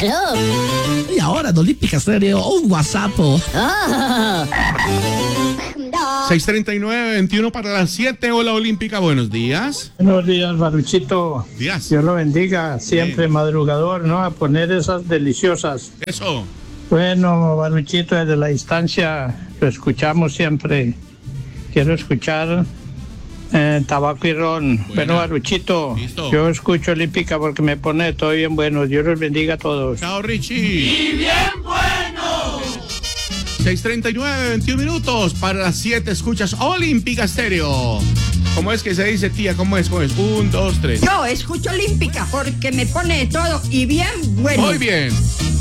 Aló. Y ahora en Olímpica Estéreo, un WhatsApp. 6:39, 21 para las 7. Hola Olímpica, buenos días. Buenos días, Baruchito. Días. Dios lo bendiga. Siempre madrugador, ¿no? A poner esas deliciosas. Eso. Bueno, Baruchito, desde la distancia lo escuchamos siempre. Quiero escuchar Tabaco y Ron. Bueno, Baruchito, Listo. yo escucho Olímpica porque me pone todo bien bueno. Dios los bendiga a todos. Chao, Richie. ¡Y bien bueno! 6:39, 21 minutos para las 7. Escuchas Olímpica Estéreo. ¿Cómo es que se dice, tía? ¿Cómo es? 1, 2, 3. Yo escucho Olímpica porque me pone todo y bien bueno. Muy bien.